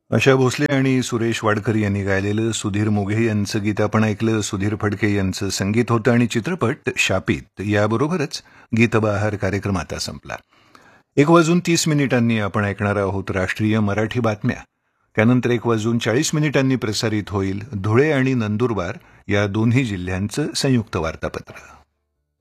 आशा भोसले आणि सुरेश वाडकर यांनी गायलेलं सुधीर मोघे यांचं गीत आपण ऐकलं. सुधीर फडके यांचं संगीत होतं आणि चित्रपट शापित. याबरोबरच गीतबहार कार्यक्रम आता संपला. 1:30 आपण ऐकणार आहोत राष्ट्रीय मराठी बातम्या. त्यानंतर 1:40 प्रसारित होईल धुळे आणि नंदुरबार या दोन्ही जिल्ह्यांचं संयुक्त वार्तापत्र.